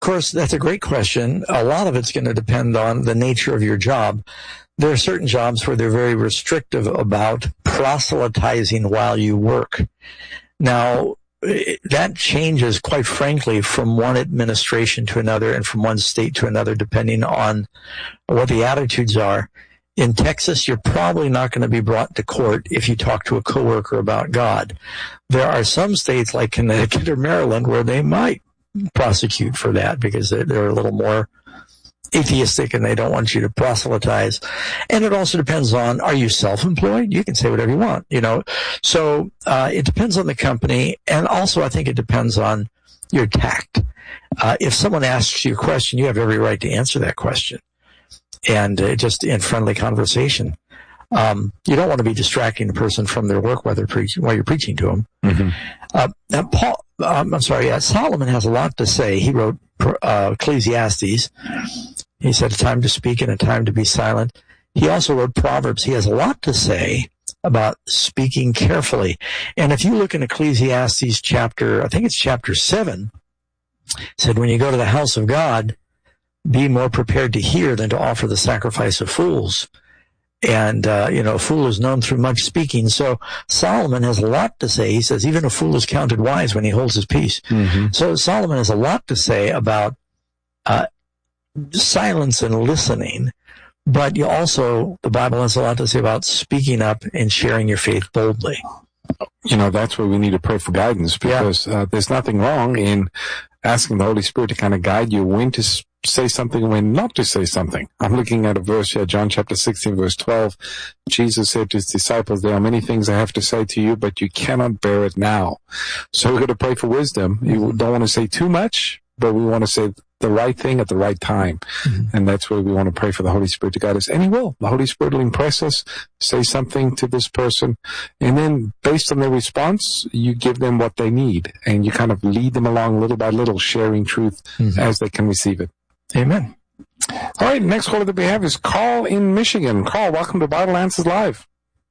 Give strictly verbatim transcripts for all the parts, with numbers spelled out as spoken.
course, that's a great question. A lot of it's going to depend on the nature of your job. There are certain jobs where they're very restrictive about proselytizing while you work. Now, that changes, quite frankly, from one administration to another and from one state to another, depending on what the attitudes are. In Texas, you're probably not going to be brought to court if you talk to a coworker about God. There are some states like Connecticut or Maryland where they might prosecute for that because they're, they're a little more atheistic and they don't want you to proselytize. And it also depends on, are you self-employed? You can say whatever you want, you know. So uh, it depends on the company, and also I think it depends on your tact. Uh, if someone asks you a question, you have every right to answer that question, and uh, just in friendly conversation. Um, you don't want to be distracting the person from their work while they're preaching, while you're preaching to them. Mm-hmm. Uh, now Paul, um, I'm sorry, uh, Solomon has a lot to say. He wrote uh, Ecclesiastes. He said a time to speak and a time to be silent. He also wrote Proverbs. He has a lot to say about speaking carefully. And if you look in Ecclesiastes chapter, I think it's chapter seven, he said, when you go to the house of God, be more prepared to hear than to offer the sacrifice of fools. And, uh, you know, a fool is known through much speaking. So Solomon has a lot to say. He says even a fool is counted wise when he holds his peace. Mm-hmm. So Solomon has a lot to say about uh silence and listening. But you also, the Bible has a lot to say about speaking up and sharing your faith boldly. You know, that's where we need to pray for guidance, because yeah. uh, there's nothing wrong in asking the Holy Spirit to kind of guide you when to speak, say something, when not to say something. I'm looking at a verse here, John chapter sixteen, verse twelve. Jesus said to his disciples, there are many things I have to say to you, but you cannot bear it now. So we're going to pray for wisdom. You don't want to say too much, but we want to say the right thing at the right time. Mm-hmm. And that's where we want to pray for the Holy Spirit to guide us. And he will. The Holy Spirit will impress us, say something to this person, and then based on their response, you give them what they need, and you kind of lead them along little by little, sharing truth mm-hmm. as they can receive it. Amen. All right, next caller that we have is Carl in Michigan. Carl, welcome to Bible Answers Live.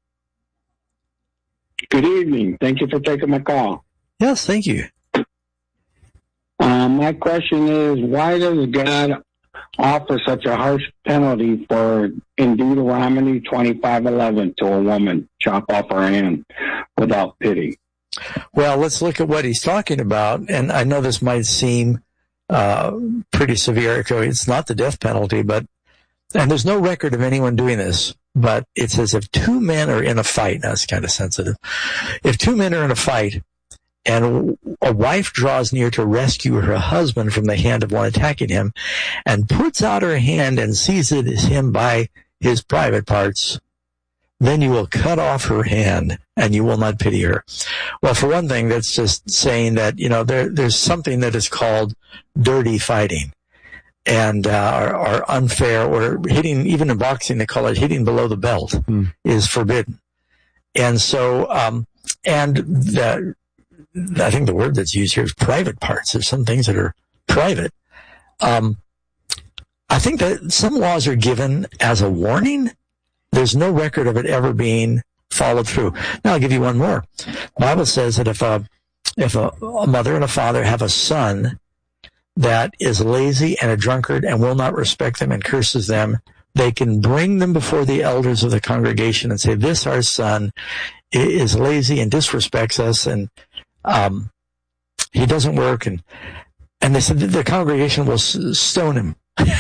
Good evening. Thank you for taking my call. Yes, thank you. Uh, my question is, why does God offer such a harsh penalty for, in Deuteronomy twenty-five eleven, to a woman, chop off her hand without pity? Well, let's look at what he's talking about, and I know this might seem Uh, pretty severe. It's not the death penalty, but, and there's no record of anyone doing this, but it says if two men are in a fight, now it's kind of sensitive. If two men are in a fight and a wife draws near to rescue her husband from the hand of one attacking him and puts out her hand and seizes him by his private parts, then you will cut off her hand and you will not pity her. Well, for one thing, that's just saying that, you know, there, there's something that is called dirty fighting and, uh, or, or unfair, or hitting, even in boxing, they call it hitting below the belt mm. is forbidden. And so, um, and the, I think the word that's used here is private parts. There's some things that are private. Um, I think that some laws are given as a warning. There's no record of it ever being followed through. Now, I'll give you one more. The Bible says that if a if a, a mother and a father have a son that is lazy and a drunkard and will not respect them and curses them, they can bring them before the elders of the congregation and say, this, our son, is lazy and disrespects us, and um, he doesn't work. And, and they said the congregation will stone him.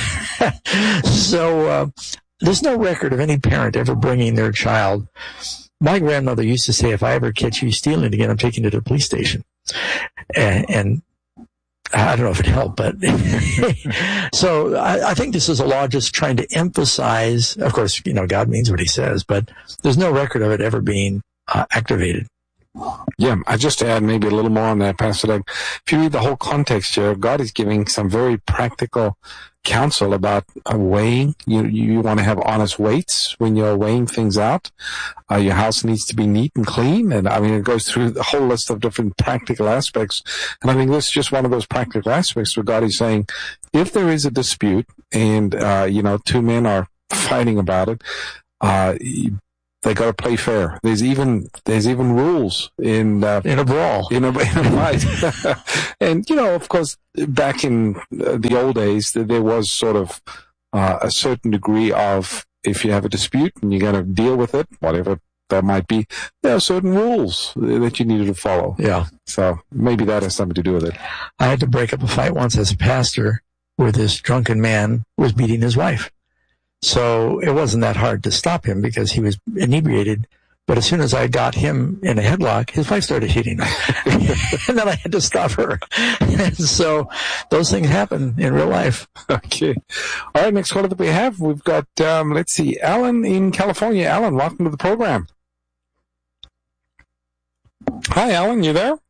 so... Uh, There's no record of any parent ever bringing their child. My grandmother used to say, if I ever catch you stealing again, I'm taking you to the police station. And, and I don't know if it helped, but so I, I think this is a law just trying to emphasize, of course, you know, God means what he says, but there's no record of it ever being uh, activated. Yeah, I just add maybe a little more on that, Pastor Doug. If you read the whole context here, God is giving some very practical counsel about uh, weighing. You you want to have honest weights when you're weighing things out. Uh, your house needs to be neat and clean, and I mean it goes through the whole list of different practical aspects. And I think this is just one of those practical aspects where God is saying, if there is a dispute and uh, you know two men are fighting about it, uh, they got to play fair. There's even there's even rules in uh, in a brawl, in a, in a fight. And you know, of course, back in uh, the old days, there was sort of uh, a certain degree of, if you have a dispute and you got to deal with it, whatever that might be, there are certain rules that you needed to follow. Yeah. So maybe that has something to do with it. I had to break up a fight once as a pastor where this drunken man was beating his wife. So it wasn't that hard to stop him because he was inebriated. But as soon as I got him in a headlock, his wife started hitting him. And then I had to stop her. And so those things happen in real life. Okay. All right, next caller that we have, we've got, um, let's see, Alan in California. Alan, welcome to the program. Hi, Alan, you there?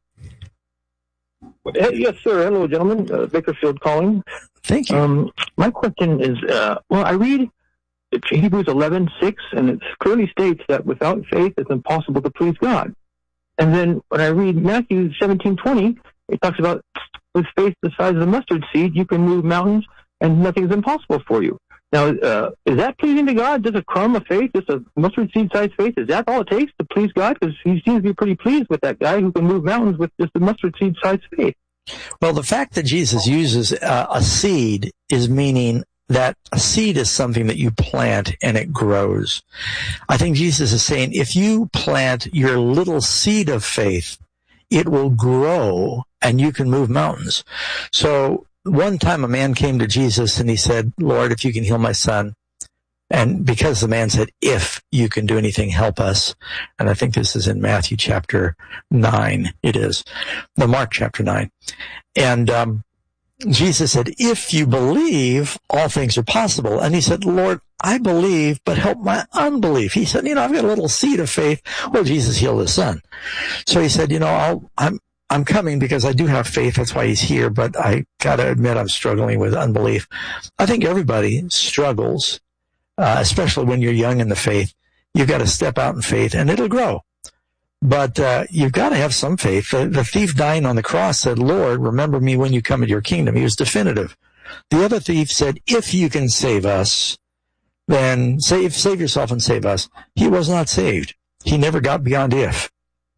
Yes, sir. Hello, gentlemen. Uh, Bakersfield calling. Thank you. Um, my question is, uh, well, I read Hebrews eleven six, and it clearly states that without faith it's impossible to please God. And then when I read Matthew seventeen twenty, it talks about with faith the size of a mustard seed, you can move mountains, and nothing's impossible for you. Now, uh, is that pleasing to God? Just a crumb of faith, just a mustard seed-sized faith, is that all it takes to please God? Because he seems to be pretty pleased with that guy who can move mountains with just a mustard seed-sized faith. Well, the fact that Jesus uses uh, a seed is meaning that a seed is something that you plant and it grows. I think Jesus is saying if you plant your little seed of faith, it will grow and you can move mountains. So one time a man came to Jesus and he said, Lord, if you can heal my son. And because the man said, if you can do anything, help us. And I think this is in Matthew chapter nine. It is. No, Mark chapter nine. And, um, Jesus said, if you believe, all things are possible. And he said, Lord, I believe, but help my unbelief. He said, you know, I've got a little seed of faith. Well, Jesus healed his son. So he said, you know, I'll, I'm, I'm coming because I do have faith. That's why he's here. But I gotta admit, I'm struggling with unbelief. I think everybody struggles, uh, especially when you're young in the faith. You've got to step out in faith and it'll grow. But uh, you've got to have some faith. The, the thief dying on the cross said, Lord, remember me when you come into your kingdom. He was definitive. The other thief said, if you can save us, then save, save yourself and save us. He was not saved. He never got beyond if.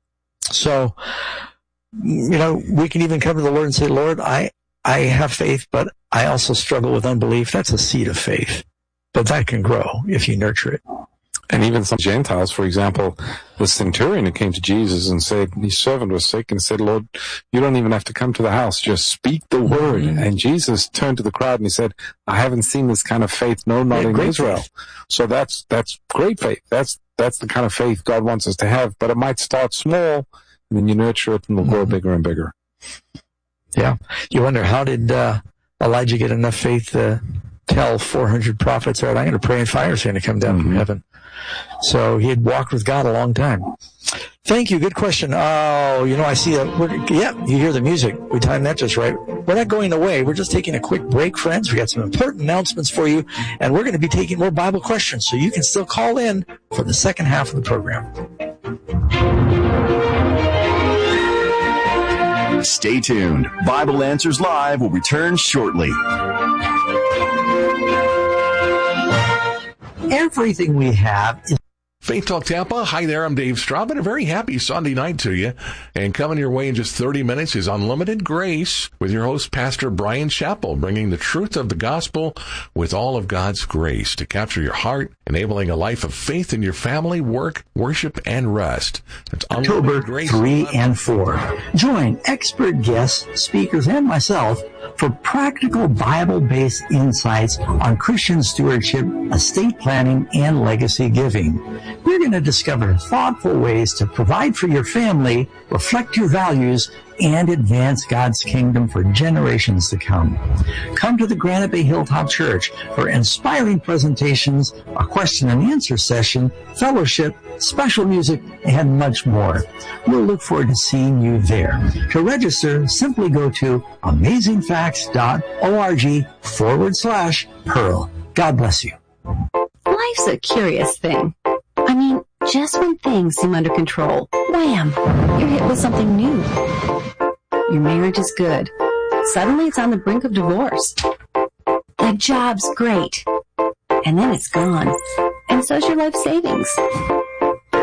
So, you know, we can even come to the Lord and say, Lord, I, I have faith, but I also struggle with unbelief. That's a seed of faith. But that can grow if you nurture it. And even some Gentiles, for example, the centurion who came to Jesus and said, his servant was sick and said, Lord, you don't even have to come to the house. Just speak the word. Mm-hmm. And Jesus turned to the crowd and he said, I haven't seen this kind of faith, no, not yeah, in Israel. Faith. So that's, that's great faith. That's, that's the kind of faith God wants us to have. But it might start small and then you nurture it and it'll mm-hmm. grow bigger and bigger. Yeah. You wonder, how did uh, Elijah get enough faith to tell four hundred prophets, all right, I'm going to pray and fire's going to come down mm-hmm. from heaven. So he had walked with God a long time. Thank you. Good question. Oh, you know, I see a, we're, yeah, you hear the music. We timed that just right. We're not going away. We're just taking a quick break, friends. We got some important announcements for you, and we're going to be taking more Bible questions, so you can still call in for the second half of the program. Stay tuned. Bible Answers Live will return shortly. Everything we have is Faith Talk Tampa. Hi there, I'm Dave Straub, and a very happy Sunday night to you. And coming your way in just thirty minutes is Unlimited Grace with your host, Pastor Brian Chappell, bringing the truth of the gospel with all of God's grace to capture your heart, enabling a life of faith in your family, work, worship, and rest. It's October three and four. Join expert guests, speakers, and myself for practical Bible-based insights on Christian stewardship, estate planning, and legacy giving. We're going to discover thoughtful ways to provide for your family, reflect your values, and advance God's kingdom for generations to come. Come to the Granite Bay Hilltop Church for inspiring presentations, a question and answer session, fellowship, special music, and much more. We'll look forward to seeing you there. To register, simply go to amazingfacts.org forward slash Pearl. God bless you. Life's a curious thing. I mean, just when things seem under control, wham, you're hit with something new. Your marriage is good. Suddenly it's on the brink of divorce. The job's great. And then it's gone. And so's your life savings.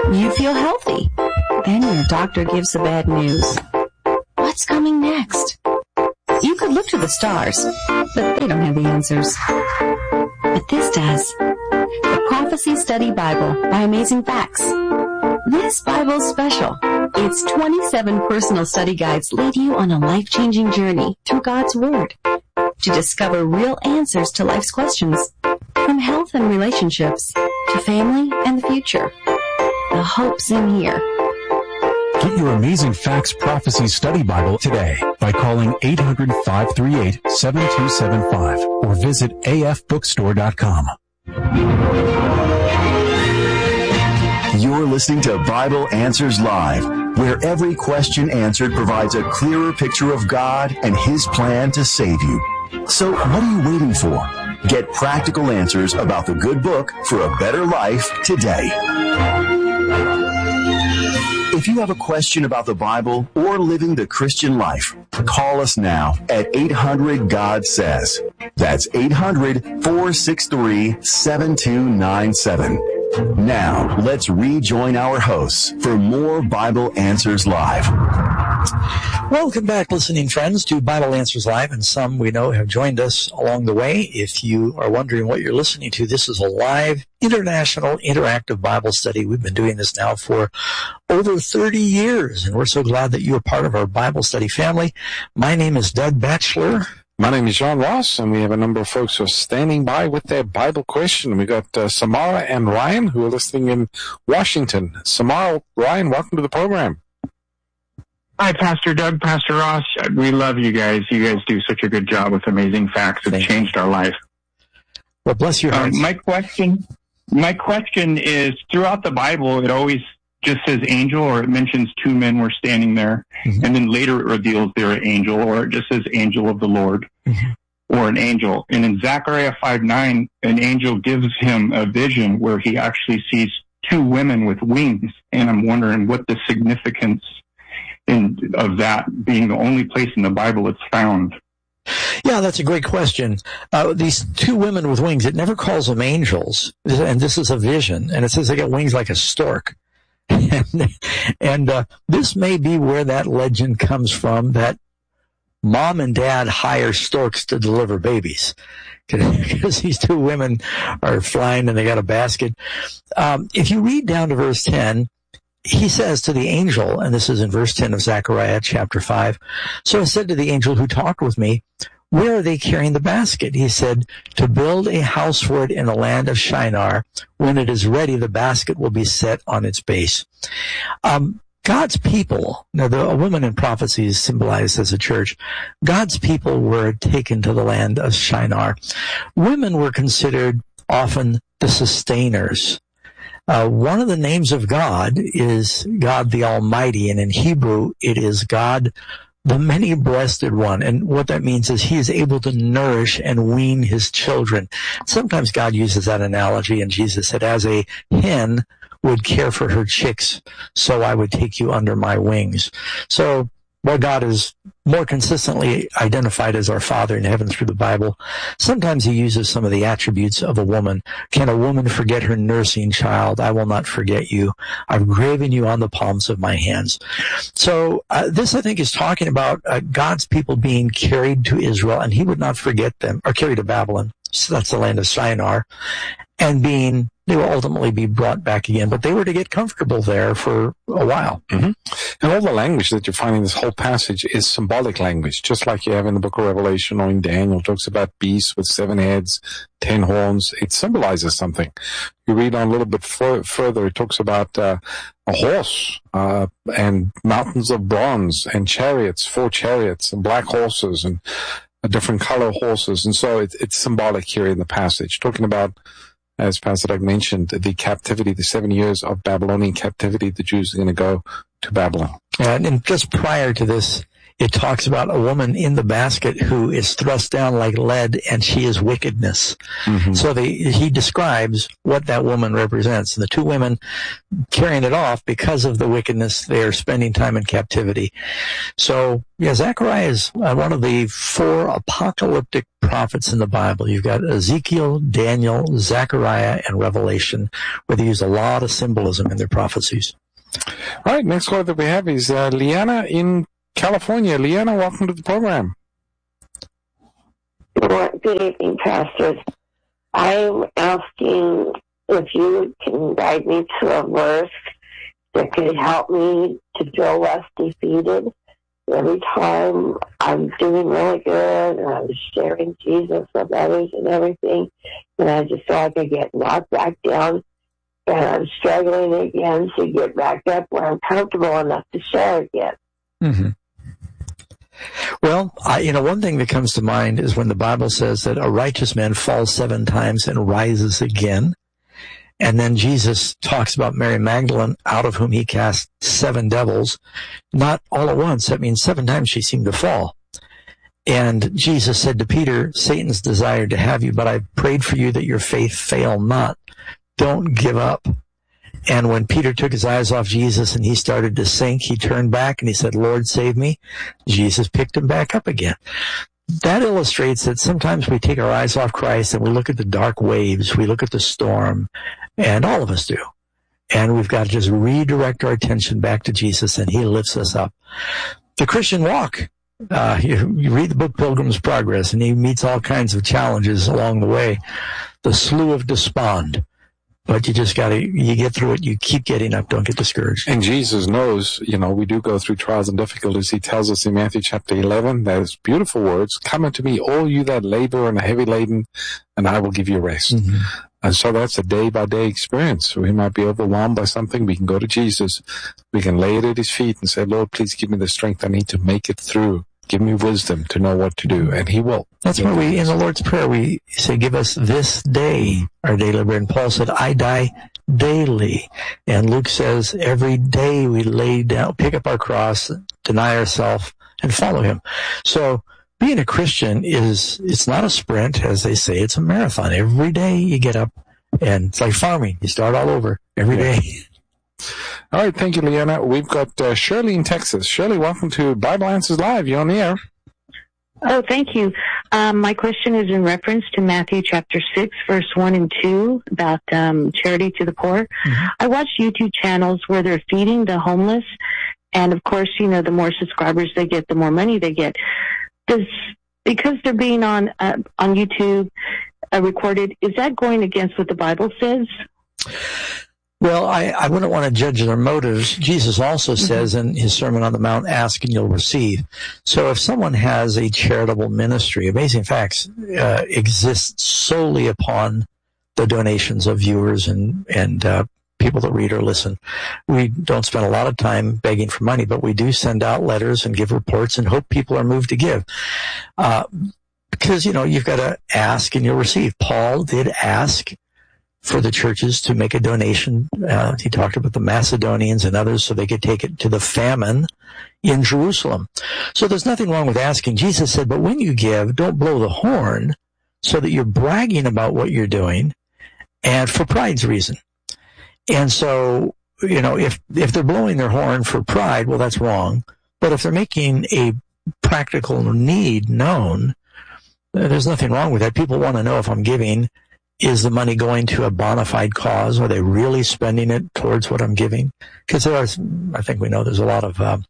You feel healthy. Then your doctor gives the bad news. What's coming next? You could look to the stars, but they don't have the answers. But this does. The Prophecy Study Bible by Amazing Facts. This Bible's special. Its twenty-seven personal study guides lead you on a life-changing journey through God's Word to discover real answers to life's questions, from health and relationships to family and the future. The hope's in here. Get your Amazing Facts Prophecy Study Bible today by calling eight hundred, five three eight, seven two seven five or visit a f bookstore dot com. You're listening to Bible Answers Live, where every question answered provides a clearer picture of God and His plan to save you. So what are you waiting for? Get practical answers about the good book for a better life today. If you have a question about the Bible or living the Christian life, call us now at eight hundred God says. That's eight hundred, four six three, seven two nine seven. Now, let's rejoin our hosts for more Bible Answers Live. Welcome back, listening friends, to Bible Answers Live, and some we know have joined us along the way. If you are wondering what you're listening to, this is a live, international, interactive Bible study. We've been doing this now for over thirty years, and we're so glad that you are part of our Bible study family. My name is Doug Batchelor. My name is John Ross, and we have a number of folks who are standing by with their Bible question. We got uh, Samara and Ryan, who are listening in Washington. Samara, Ryan, welcome to the program. Hi, Pastor Doug, Pastor Ross. We love you guys. You guys do such a good job with Amazing Facts. It's changed our life. Well, bless your heart. Um, my question, my question is, throughout the Bible, it always just says angel, or it mentions two men were standing there, mm-hmm. and then later it reveals they're an angel, or it just says angel of the Lord, mm-hmm. or an angel. And in Zechariah five nine, an angel gives him a vision where he actually sees two women with wings, and I'm wondering what the significance in, of that being the only place in the Bible it's found. Yeah, that's a great question. Uh, these two women with wings, it never calls them angels, and this is a vision, and it says they got wings like a stork. and and uh, this may be where that legend comes from, that mom and dad hire storks to deliver babies, because these two women are flying and they got a basket. Um, if you read down to verse ten, he says to the angel, and this is in verse ten of Zechariah chapter five, so I said to the angel who talked with me, where are they carrying the basket? He said, to build a house for it in the land of Shinar. When it is ready, the basket will be set on its base. Um, God's people, now the, a woman in prophecy is symbolized as a church. God's people were taken to the land of Shinar. Women were considered often the sustainers. Uh, one of the names of God is God the Almighty, and in Hebrew it is God the many-breasted one. And what that means is he is able to nourish and wean his children. Sometimes God uses that analogy, and Jesus said, as a hen would care for her chicks, so I would take you under my wings. So while God is more consistently identified as our Father in heaven through the Bible, sometimes he uses some of the attributes of a woman. Can a woman forget her nursing child? I will not forget you. I've graven you on the palms of my hands. So uh, this, I think, is talking about uh, God's people being carried to Israel, and he would not forget them, or carried to Babylon. So that's the land of Shinar, and being they will ultimately be brought back again, but they were to get comfortable there for a while. Mm-hmm. And all the language that you find in this whole passage is symbolic language, just like you have in the book of Revelation or in Daniel. It talks about beasts with seven heads, ten horns. It symbolizes something. You read on a little bit f- further, it talks about uh, a horse uh, and mountains of bronze and chariots, four chariots and black horses and a different color horses. And so it, it's symbolic here in the passage, talking about, as Pastor Doug mentioned, the captivity, the seven years of Babylonian captivity, the Jews are going to go to Babylon. And, and just prior to this, it talks about a woman in the basket who is thrust down like lead, and she is wickedness. Mm-hmm. So they, he describes what that woman represents. And the two women carrying it off, because of the wickedness, they are spending time in captivity. So, yeah, Zechariah is one of the four apocalyptic prophets in the Bible. You've got Ezekiel, Daniel, Zechariah, and Revelation, where they use a lot of symbolism in their prophecies. All right, next caller that we have is uh, Liana in California. Liana, welcome to the program. Good evening, pastors. I'm asking if you can guide me to a verse that could help me to feel less defeated. Every time I'm doing really good and I'm sharing Jesus with others and everything, and I just feel like I get knocked back down, and I'm struggling again to get back up where I'm comfortable enough to share again. Mm-hmm. Well, I, you know, one thing that comes to mind is when the Bible says that a righteous man falls seven times and rises again. And then Jesus talks about Mary Magdalene, out of whom he cast seven devils, not all at once. That means seven times she seemed to fall. And Jesus said to Peter, Satan's desired to have you, but I prayed for you that your faith fail not. Don't give up. And when Peter took his eyes off Jesus and he started to sink, he turned back and he said, Lord, save me. Jesus picked him back up again. That illustrates that sometimes we take our eyes off Christ and we look at the dark waves, we look at the storm, and all of us do. And we've got to just redirect our attention back to Jesus, and he lifts us up. The Christian walk, uh, you, you read the book Pilgrim's Progress, and he meets all kinds of challenges along the way. The slough of despond. But you just got to, you get through it, you keep getting up, don't get discouraged. And Jesus knows, you know, we do go through trials and difficulties. He tells us in Matthew chapter eleven, those beautiful words, come unto me, all you that labor and are heavy laden, and I will give you rest. Mm-hmm. And so that's a day-by-day experience. We might be overwhelmed by something. We can go to Jesus. We can lay it at his feet and say, Lord, please give me the strength I need to make it through. Give me wisdom to know what to do, and he will. That's why we, in the Lord's Prayer, we say, give us this day our daily bread. And Paul said, I die daily. And Luke says, every day we lay down, pick up our cross, deny ourselves, and follow him. So being a Christian is, it's not a sprint, as they say, it's a marathon. Every day you get up, and it's like farming. You start all over every day. All right, thank you, Leanna. We've got uh, Shirley in Texas. Shirley, welcome to Bible Answers Live. You're on the air. Oh, thank you. Um, my question is in reference to Matthew chapter six, verse one and two, about um, charity to the poor. Mm-hmm. I watch YouTube channels where they're feeding the homeless, and of course, you know, the more subscribers they get, the more money they get. Does, because they're being on uh, on YouTube uh, recorded, is that going against what the Bible says? Well, I, I wouldn't want to judge their motives. Jesus also says in his Sermon on the Mount, ask and you'll receive. So if someone has a charitable ministry, Amazing Facts uh, exists solely upon the donations of viewers and, and uh, people that read or listen. We don't spend a lot of time begging for money, but we do send out letters and give reports and hope people are moved to give. Uh, because, you know, you've got to ask and you'll receive. Paul did ask for the churches to make a donation. Uh, he talked about the Macedonians and others so they could take it to the famine in Jerusalem. So there's nothing wrong with asking. Jesus said, but when you give, don't blow the horn so that you're bragging about what you're doing and for pride's reason. And so, you know, if, if they're blowing their horn for pride, well, that's wrong. But if they're making a practical need known, there's nothing wrong with that. People want to know if I'm giving, is the money going to a bona fide cause? Are they really spending it towards what I'm giving? Because there are, I think we know there's a lot of uh,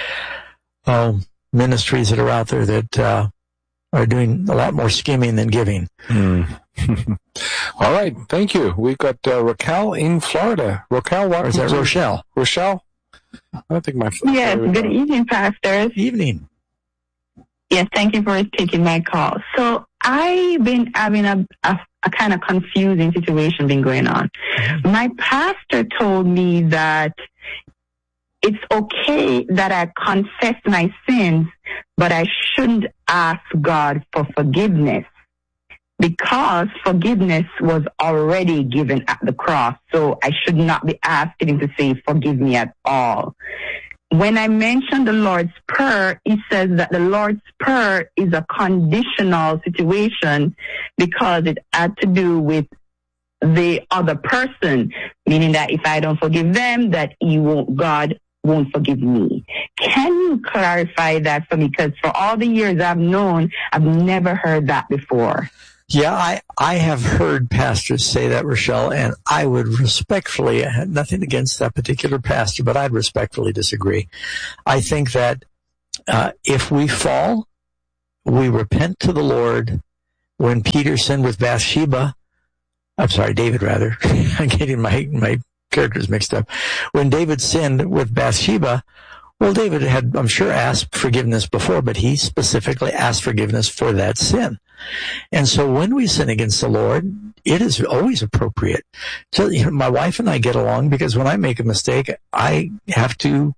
uh, ministries that are out there that uh, are doing a lot more skimming than giving. Mm. All right, thank you. We've got uh, Raquel in Florida. Raquel, welcome. Or is that to Rochelle? Rochelle? I don't think my... Yes, good evening, pastors. Evening. Yes, thank you for taking my call. So I've been having a, a, a kind of confusing situation been going on. Mm-hmm. My pastor told me that it's okay that I confess my sins, but I shouldn't ask God for forgiveness because forgiveness was already given at the cross. So I should not be asking him to say, forgive me at all. when I mentioned the Lord's Prayer, it says that the Lord's Prayer is a conditional situation because it had to do with the other person, meaning that if I don't forgive them, that he won't, God won't forgive me. Can you clarify that for me? Because for all the years I've known, I've never heard that before. Yeah, I, I have heard pastors say that, Rochelle, and I would respectfully, I had nothing against that particular pastor, but I'd respectfully disagree. I think that uh, if we fall, we repent to the Lord. When Peter sinned with Bathsheba, I'm sorry, David rather, I'm getting my, my characters mixed up. When David sinned with Bathsheba, well, David had, I'm sure, asked forgiveness before, but he specifically asked forgiveness for that sin. And so when we sin against the Lord, it is always appropriate. So, you know, my wife and I get along because when I make a mistake, I have to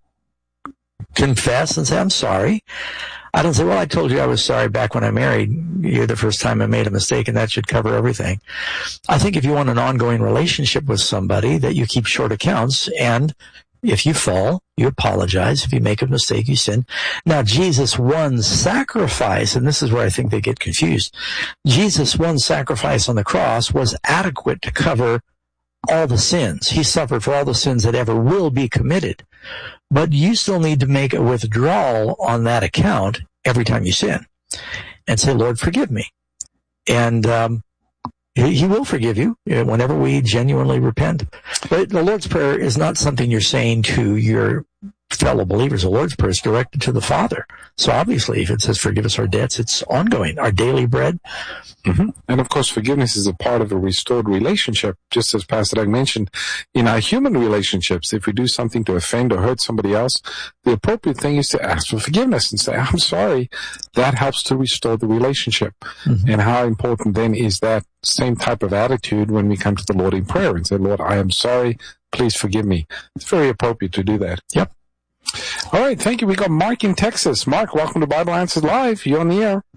confess and say, I'm sorry. I don't say, well, I told you I was sorry back when I married you the first time I made a mistake, and that should cover everything. I think if you want an ongoing relationship with somebody, that you keep short accounts, and if you fall, you apologize. If you make a mistake, you sin. Now, Jesus' one sacrifice, and this is where I think they get confused, Jesus' one sacrifice on the cross was adequate to cover all the sins. He suffered for all the sins that ever will be committed. But you still need to make a withdrawal on that account every time you sin and say, Lord, forgive me. And um, he, he will forgive you whenever we genuinely repent. But the Lord's Prayer is not something you're saying to your fellow believers. The Lord's Prayer is directed to the Father. So obviously, if it says forgive us our debts, it's ongoing, our daily bread. Mm-hmm. And of course, forgiveness is a part of a restored relationship, just as Pastor Doug mentioned. In our human relationships, if we do something to offend or hurt somebody else, the appropriate thing is to ask for forgiveness and say, I'm sorry. That helps to restore the relationship. Mm-hmm. And how important then is that same type of attitude when we come to the Lord in prayer and say, Lord, I am sorry. Please forgive me. It's very appropriate to do that. Yep. All right. Thank you. We got Mark in Texas. Mark, welcome to Bible Answers Live. You're on the air.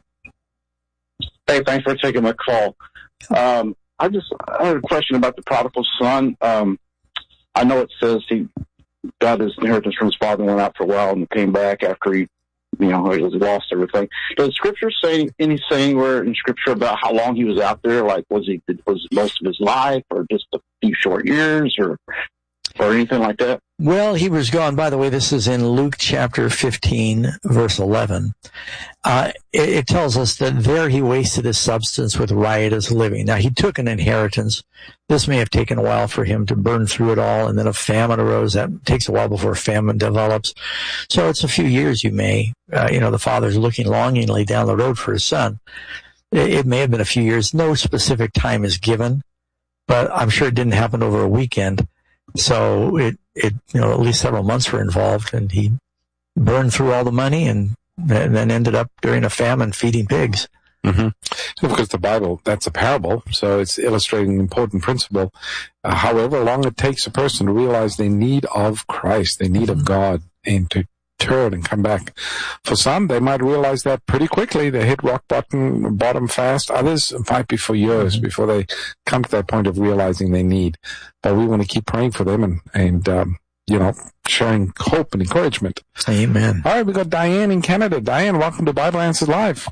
Hey, thanks for taking my call. Um, I just I had a question about the prodigal son. Um, I know it says he got his inheritance from his father and went out for a while and came back after he, you know, he lost everything. Does Scripture say any say anywhere in Scripture about how long he was out there? Like, was he was it most of his life, or just a few short years, or or anything like that? Well, he was gone. By the way, this is in Luke chapter fifteen, verse eleven. Uh, it, it tells us that there he wasted his substance with riotous living. Now, he took an inheritance. This may have taken a while for him to burn through it all, and then a famine arose. That takes a while before a famine develops. So it's a few years, you may. Uh, you know, the father's looking longingly down the road for his son. It, it may have been a few years. No specific time is given, but I'm sure it didn't happen over a weekend. So it, it, you know, at least several months were involved, and he burned through all the money and, and then ended up during a famine feeding pigs. Mm-hmm. Because the Bible, that's a parable, so it's illustrating an important principle. Uh, however long it takes a person to realize they need of Christ, they need mm-hmm. of God, and to turn and come back. For some, they might realize that pretty quickly. They hit rock bottom, bottom fast. Others might be for years mm-hmm. before they come to that point of realizing they need. But we want to keep praying for them and, and um, you know, sharing hope and encouragement. Amen. All right, we got Diane in Canada. Diane, welcome to Bible Answers Live.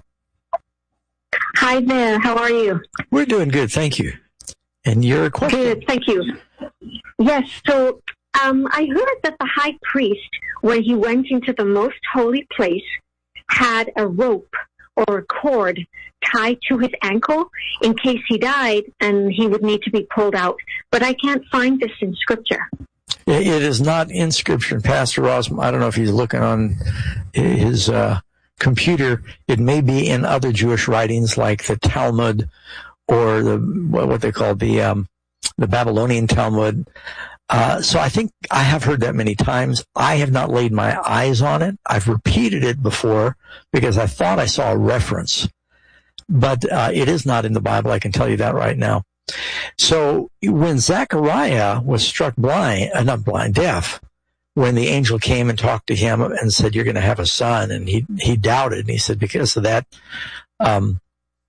Hi there. How are you? We're doing good, thank you. And your question? Good, thank you. Yes, so um, I heard that the high priest, when he went into the most holy place, had a rope or a cord tied to his ankle in case he died and he would need to be pulled out. But I can't find this in Scripture. It is not in Scripture. And Pastor Ross, I don't know if he's looking on his uh, computer. It may be in other Jewish writings like the Talmud or the what they call the um, the Babylonian Talmud. Uh, so I think I have heard that many times. I have not laid my eyes on it. I've repeated it before because I thought I saw a reference, but uh, it is not in the Bible. I can tell you that right now. So when Zechariah was struck blind, uh, not blind, deaf, when the angel came and talked to him and said, you're going to have a son, and he he doubted, and he said, because of that, um,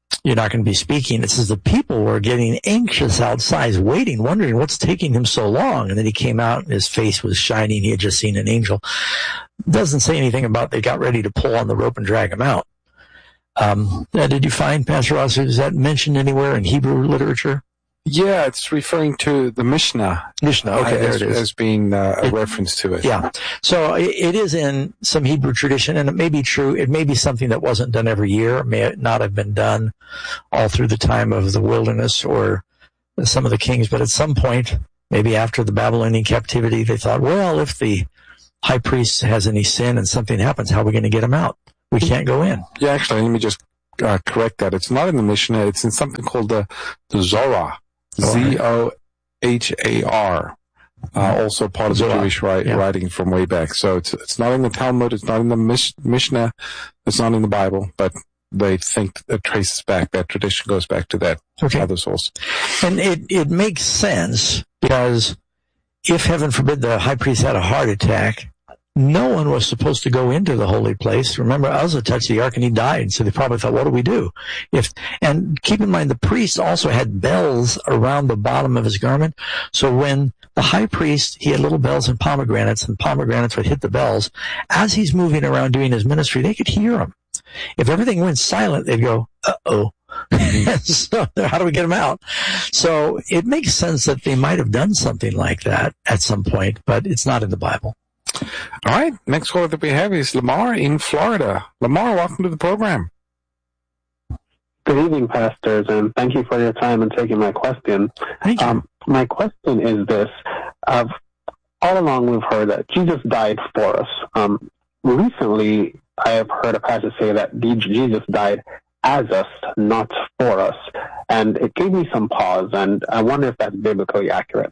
you're not going to be speaking. It says the people were getting anxious outside, waiting, wondering what's taking him so long. And then he came out and his face was shining. He had just seen an angel. Doesn't say anything about they got ready to pull on the rope and drag him out. Um, uh, did you find, Pastor Ross, is that mentioned anywhere in Hebrew literature? Yeah, it's referring to the Mishnah. Mishnah, okay, uh, there as, it is. As being uh, a it, reference to it. Yeah. So it, it is in some Hebrew tradition, and it may be true. It may be something that wasn't done every year. It may not have been done all through the time of the wilderness or some of the kings. But at some point, maybe after the Babylonian captivity, they thought, well, if the high priest has any sin and something happens, how are we going to get him out? We can't go in. Yeah, actually, let me just uh, correct that. It's not in the Mishnah. It's in something called the, the Zohar. Z O H A R, uh, also part of the Jewish write, yeah. writing from way back. So it's it's not in the Talmud, it's not in the Mish, Mishnah, it's not in the Bible, but they think it traces back, that tradition goes back to that okay. other source. And it, it makes sense because if, heaven forbid, the high priest had a heart attack, no one was supposed to go into the holy place. Remember, Uzzah touched the ark and he died. So they probably thought, what do we do? If, and keep in mind, the priest also had bells around the bottom of his garment. So when the high priest, he had little bells and pomegranates, and pomegranates would hit the bells. As he's moving around doing his ministry, they could hear him. If everything went silent, they'd go, uh-oh. So how do we get him out? So it makes sense that they might have done something like that at some point, but it's not in the Bible. All right. Next caller that we have is Lamar in Florida. Lamar, welcome to the program. Good evening, pastors, and thank you for your time and taking my question. Thank you. Um, my question is this. Uh, all along we've heard that Jesus died for us. Um, recently, I have heard a pastor say that Jesus died as us, not for us. And it gave me some pause, and I wonder if that's biblically accurate.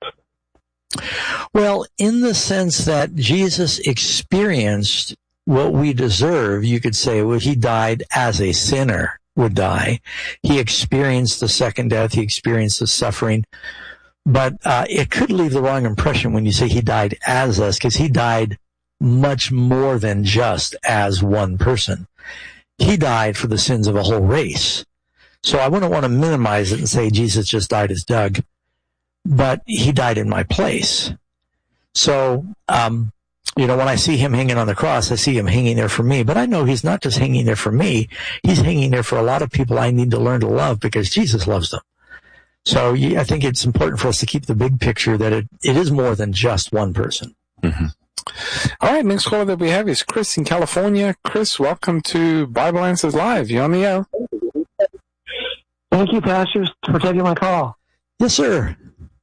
Well, in the sense that Jesus experienced what we deserve, you could say, well, he died as a sinner would die. He experienced the second death. He experienced the suffering. But uh, it could leave the wrong impression when you say he died as us, because he died much more than just as one person. He died for the sins of a whole race. So I wouldn't want to minimize it and say Jesus just died as Doug. But he died in my place. So, um, you know, when I see him hanging on the cross, I see him hanging there for me. But I know he's not just hanging there for me. He's hanging there for a lot of people I need to learn to love because Jesus loves them. So yeah, I think it's important for us to keep the big picture that it, it is more than just one person. Mm-hmm. All right, next caller that we have is Chris in California. Chris, welcome to Bible Answers Live. You're on the air. Thank you, pastors, for taking my call. Yes, sir.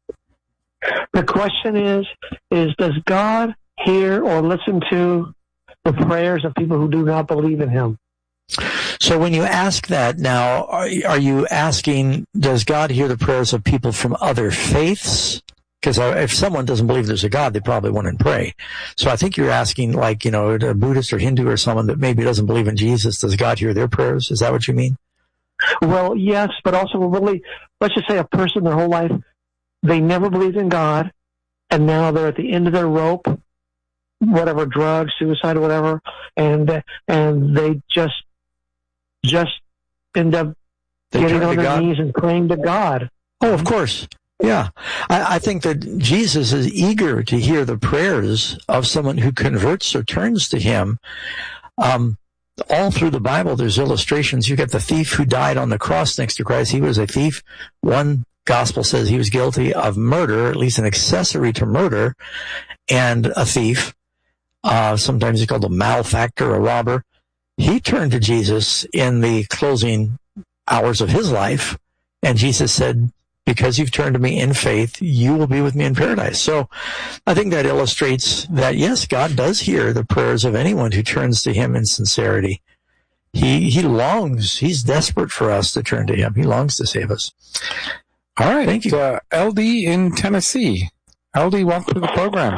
The question is, is does God hear or listen to the prayers of people who do not believe in him? So when you ask that now, are, are you asking, does God hear the prayers of people from other faiths? Because if someone doesn't believe there's a God, they probably wouldn't pray. So I think you're asking, like, you know, a Buddhist or Hindu or someone that maybe doesn't believe in Jesus, does God hear their prayers? Is that what you mean? Well, yes, but also really, let's just say a person their whole life, they never believed in God, and now they're at the end of their rope, whatever, drugs, suicide, or whatever, and and they just just end up they getting on their God. knees and praying to God. Oh, of course. Yeah. I, I think that Jesus is eager to hear the prayers of someone who converts or turns to him. Um, all through the Bible, there's illustrations. You got the thief who died on the cross next to Christ. He was a thief. One gospel says he was guilty of murder, at least an accessory to murder, and a thief. Uh, sometimes he's called a malefactor, a robber. He turned to Jesus in the closing hours of his life, and Jesus said, because you've turned to me in faith, you will be with me in paradise. So I think that illustrates that, yes, God does hear the prayers of anyone who turns to him in sincerity. He, he longs, he's desperate for us to turn to him. He longs to save us. All right. Thank you. Uh, L D in Tennessee. L D, welcome to the program.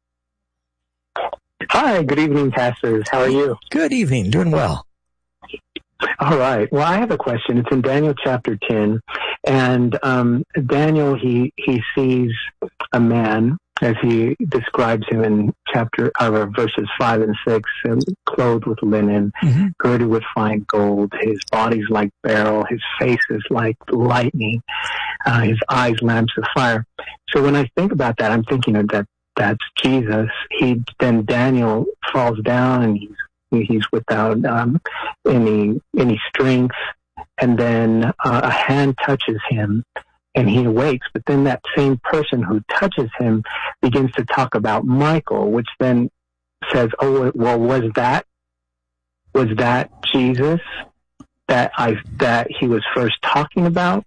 Hi, good evening, pastors. How are you? Good evening. Doing well. All right. Well, I have a question. It's in Daniel chapter ten. And um, Daniel, he, he sees a man as he describes him in chapter uh, verses five and six, um, clothed with linen, mm-hmm. girded with fine gold. His body's like beryl. His face is like lightning. Uh, his eyes lamps of fire. So when I think about that, I'm thinking of that. That's Jesus. He then Daniel falls down and he's he's without um, any any strength, and then uh, a hand touches him. And he awakes, but then that same person who touches him begins to talk about Michael, which then says, "Oh, well, was that was that Jesus that I that he was first talking about,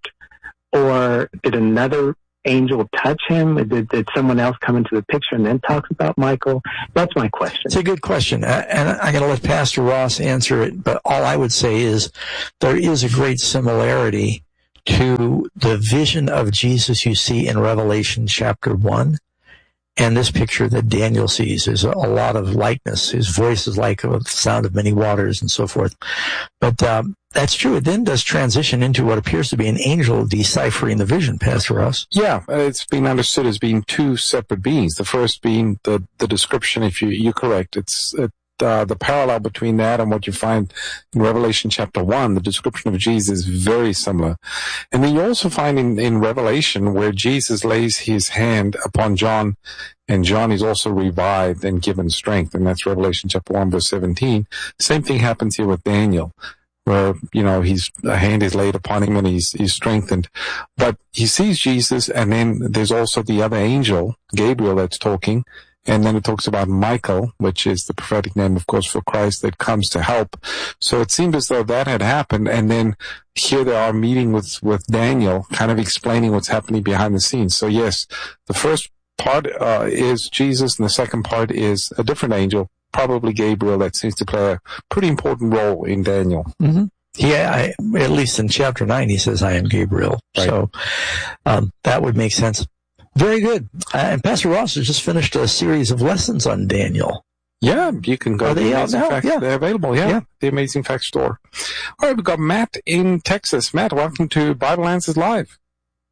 or did another angel touch him? Did, did someone else come into the picture and then talks about Michael?" That's my question. It's a good question, and I'm going to let Pastor Ross answer it. But all I would say is there is a great similarity to the vision of Jesus you see in Revelation chapter one, and this picture that Daniel sees. There's a, a lot of likeness. His voice is like the sound of many waters and so forth. But um, that's true. It then does transition into what appears to be an angel deciphering the vision, Pastor Ross. Yeah, it's been understood as being two separate beings. The first being the, the description, if you, you're correct, it's it, Uh, the parallel between that and what you find in Revelation chapter one, the description of Jesus is very similar. And then you also find in, in Revelation where Jesus lays his hand upon John, and John is also revived and given strength, and that's Revelation chapter one, verse seventeen. Same thing happens here with Daniel, where, you know, he's, a hand is laid upon him and he's, he's strengthened. But he sees Jesus, and then there's also the other angel, Gabriel, that's talking. And then it talks about Michael, which is the prophetic name, of course, for Christ that comes to help. So it seemed as though that had happened. And then here they are meeting with, with Daniel, kind of explaining what's happening behind the scenes. So yes, the first part uh, is Jesus, and the second part is a different angel, probably Gabriel, that seems to play a pretty important role in Daniel. Mm-hmm. Yeah, I, at least in chapter nine, he says, "I am Gabriel." Right. So um, that would make sense. Very good. Uh, and Pastor Ross has just finished a series of lessons on Daniel. Yeah, you can go Are to they the out Amazing now? Facts. Yeah. They're available, yeah, Yeah. The Amazing Facts store. All right, we've got Matt in Texas. Matt, welcome to Bible Answers Live.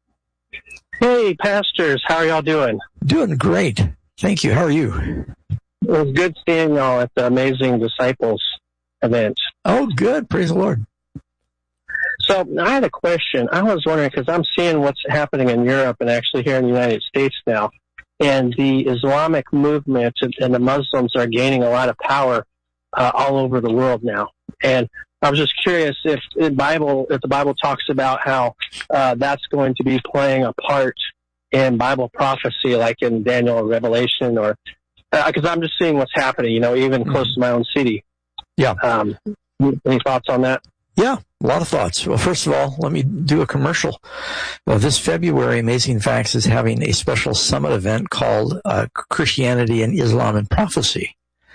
Hey, pastors. How are y'all doing? Doing great. Thank you. How are you? It was good seeing y'all at the Amazing Disciples event. Oh, good. Praise the Lord. So I had a question. I was wondering, because I'm seeing what's happening in Europe and actually here in the United States now, and the Islamic movement and the Muslims are gaining a lot of power uh, all over the world now. And I was just curious if the Bible, if the Bible talks about how uh, that's going to be playing a part in Bible prophecy, like in Daniel or Revelation, or because uh, I'm just seeing what's happening, you know, even mm-hmm. close to my own city. Yeah. Um, any thoughts on that? Yeah, a lot of thoughts. Well, first of all, let me do a commercial. Well, this February, Amazing Facts is having a special summit event called uh, Christianity and Islam and Prophecy.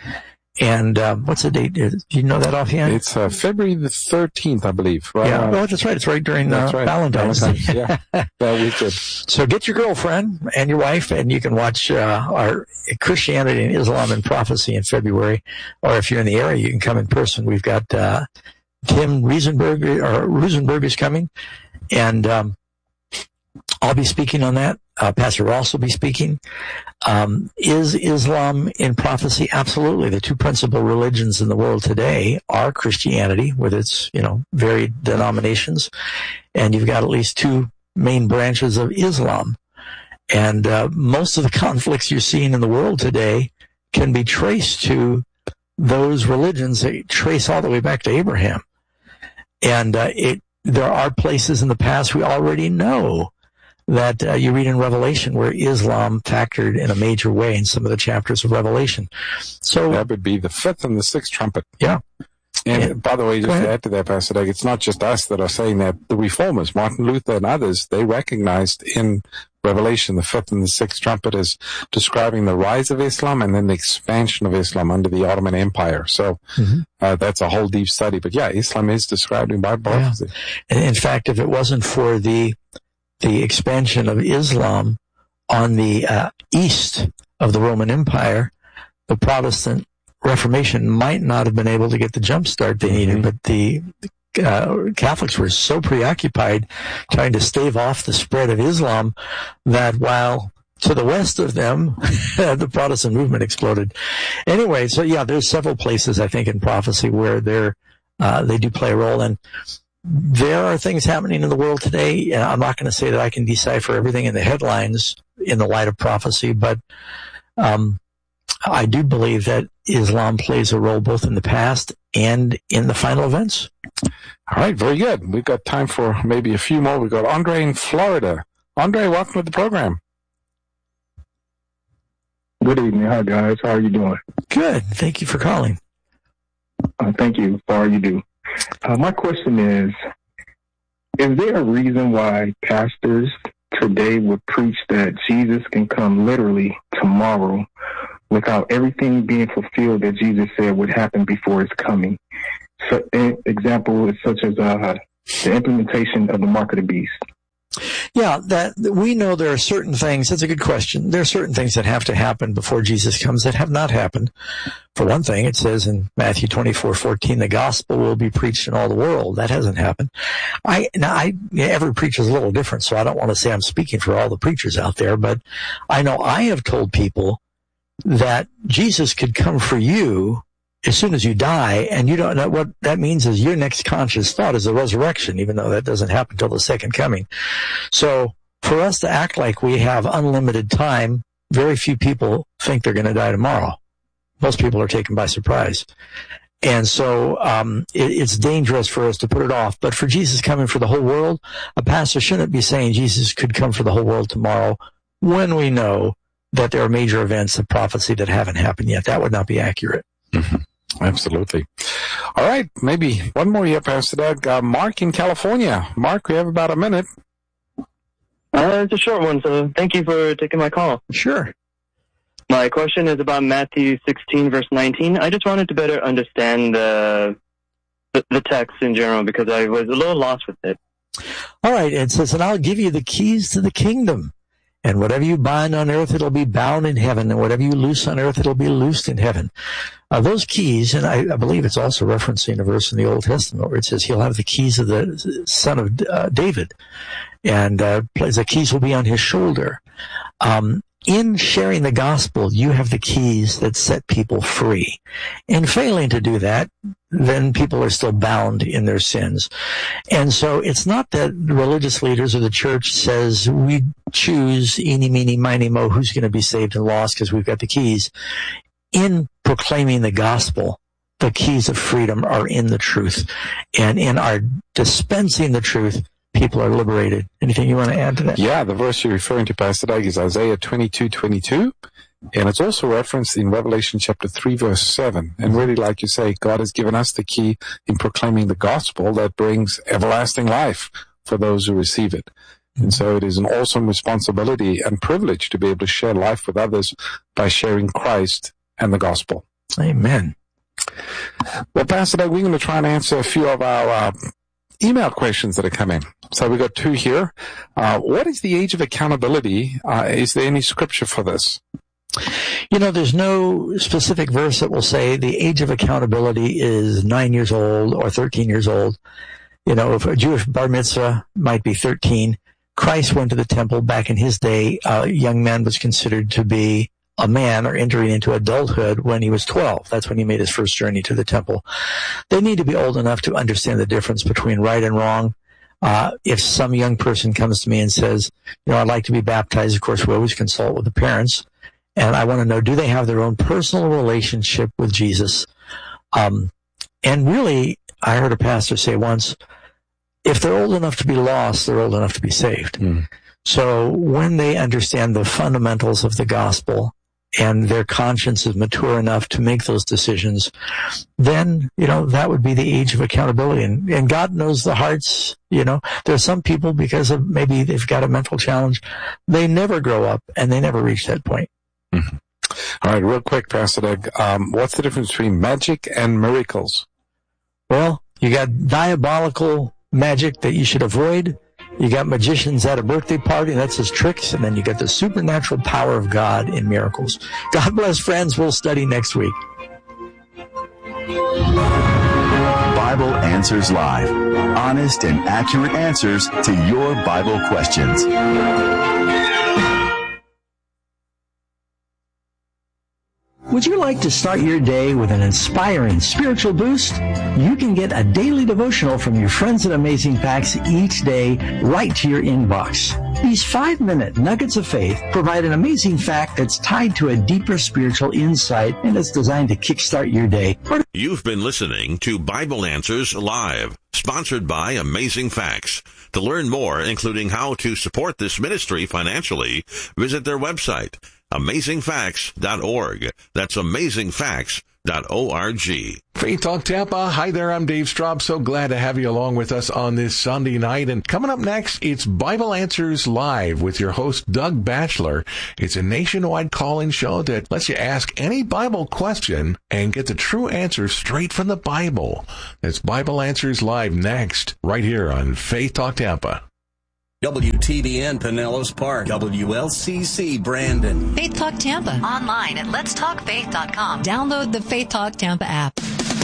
And uh, what's the date? Do you know that offhand? It's uh, February the thirteenth, I believe. Right? Yeah, well, that's right. It's right during uh, right. Valentine's Day. Yeah, that weekend. So get your girlfriend and your wife, and you can watch uh, our Christianity and Islam and Prophecy in February. Or if you're in the area, you can come in person. We've got uh, Tim Riesenberg, or Rosenberg is coming, and um, I'll be speaking on that. Uh, Pastor Ross will be speaking. Um, is Islam in prophecy? Absolutely. The two principal religions in the world today are Christianity, with its, you know, varied denominations, and you've got at least two main branches of Islam. And uh, most of the conflicts you're seeing in the world today can be traced to those religions that trace all the way back to Abraham. And uh, it there are places in the past we already know that uh, you read in Revelation where Islam factored in a major way in some of the chapters of Revelation. So that would be the fifth and the sixth trumpet. Yeah. And yeah. by the way, just to add to that, Pastor Doug, it's not just us that are saying that. The reformers, Martin Luther and others, they recognized in Revelation the fifth and the sixth trumpet as describing the rise of Islam and then the expansion of Islam under the Ottoman Empire. So mm-hmm. uh, that's a whole deep study. But yeah, Islam is described in Bible prophecy. Yeah. And in fact, if it wasn't for the the expansion of Islam on the uh, east of the Roman Empire, the Protestant Reformation might not have been able to get the jump start they needed, mm-hmm. but the uh, Catholics were so preoccupied trying to stave off the spread of Islam that while to the west of them, the Protestant movement exploded. Anyway, so yeah, there's several places, I think, in prophecy where they're, uh, they do play a role. And there are things happening in the world today. And I'm not going to say that I can decipher everything in the headlines in the light of prophecy, but um, I do believe that Islam plays a role both in the past and in the final events. All right, very good. We've got time for maybe a few more. We've got Andre in Florida. Andre, welcome to the program. Good evening. Hi, guys. How are you doing? Good. Thank you for calling. Uh, thank you for all you do. Uh, my question is, is there a reason why pastors today would preach that Jesus can come literally tomorrow without everything being fulfilled that Jesus said would happen before his coming? So, an example is such as uh, the implementation of the mark of the beast. Yeah, that we know there are certain things. That's a good question. There are certain things that have to happen before Jesus comes that have not happened. For one thing, it says in Matthew twenty-four fourteen, the gospel will be preached in all the world. That hasn't happened. I now, I every preacher is a little different, so I don't want to say I'm speaking for all the preachers out there, but I know I have told people that Jesus could come for you as soon as you die, and you don't know what that means is your next conscious thought is the resurrection, even though that doesn't happen until the second coming. So for us to act like we have unlimited time, very few people think they're going to die tomorrow. Most people are taken by surprise. And so um, it, it's dangerous for us to put it off. But for Jesus coming for the whole world, a pastor shouldn't be saying Jesus could come for the whole world tomorrow when we know that there are major events of prophecy that haven't happened yet. That would not be accurate. Mm-hmm. Absolutely. All right, maybe one more here, Pastor Doug. Uh, Mark in California. Mark, we have about a minute. Uh, it's a short one, so thank you for taking my call. Sure. My question is about Matthew sixteen, verse nineteen. I just wanted to better understand uh, the, the text in general because I was a little lost with it. All right, it says, and I'll give you the keys to the kingdom. And whatever you bind on earth, it'll be bound in heaven. And whatever you loose on earth, it'll be loosed in heaven. Uh, those keys, and I, I believe it's also referencing a verse in the Old Testament where it says he'll have the keys of the son of uh, David. And uh, the keys will be on his shoulder. Um, in sharing the gospel, you have the keys that set people free. In failing to do that, then people are still bound in their sins. And so it's not that religious leaders or the church says we choose eeny, meeny, miny, mo, who's going to be saved and lost because we've got the keys. In proclaiming the gospel, the keys of freedom are in the truth. And in our dispensing the truth, people are liberated. Anything you want to add to that? Yeah, the verse you're referring to, Pastor Doug, is Isaiah twenty-two twenty-two. And it's also referenced in Revelation chapter three, verse seven. And really, like you say, God has given us the key in proclaiming the gospel that brings everlasting life for those who receive it. And so it is an awesome responsibility and privilege to be able to share life with others by sharing Christ and the gospel. Amen. Well, Pastor Doug, we're going to try and answer a few of our uh, email questions that are coming. So we've got two here. Uh, what is the age of accountability? Uh, is there any scripture for this? You know, there's no specific verse that will say the age of accountability is nine years old or thirteen years old. You know, if a Jewish bar mitzvah might be thirteen. Christ went to the temple back in his day. A young man was considered to be a man or entering into adulthood when he was twelve. That's when he made his first journey to the temple. They need to be old enough to understand the difference between right and wrong. Uh, if some young person comes to me and says, you know, I'd like to be baptized, of course, we always consult with the parents. And I want to know, do they have their own personal relationship with Jesus? Um, and really, I heard a pastor say once, if they're old enough to be lost, they're old enough to be saved. Mm. So when they understand the fundamentals of the gospel and their conscience is mature enough to make those decisions, then, you know, that would be the age of accountability. And, and God knows the hearts. You know, there are some people, because of maybe they've got a mental challenge, they never grow up and they never reach that point. Mm-hmm. All right, real quick, Pastor Doug, um, what's the difference between magic and miracles? Well, you got diabolical magic that you should avoid. You got magicians at a birthday party, and that's his tricks. And then you got the supernatural power of God in miracles. God bless, friends. We'll study next week. Bible Answers Live. Honest and accurate answers to your Bible questions. Would you like to start your day with an inspiring spiritual boost? You can get a daily devotional from your friends at Amazing Facts each day right to your inbox. These five-minute nuggets of faith provide an amazing fact that's tied to a deeper spiritual insight, and it's designed to kickstart your day. You've been listening to Bible Answers Live, sponsored by Amazing Facts. To learn more, including how to support this ministry financially, visit their website, amazing facts dot org. That's amazing facts dot org. Faith Talk Tampa. Hi there, I'm Dave Straub. So glad to have you along with us on this Sunday night. And coming up next, it's Bible Answers Live with your host, Doug Batchelor. It's a nationwide call-in show that lets you ask any Bible question and get the true answer straight from the Bible. That's Bible Answers Live next, right here on Faith Talk Tampa. W T B N Pinellas Park, W L C C Brandon. Faith Talk Tampa. Online at lets talk faith dot com. Download the Faith Talk Tampa app.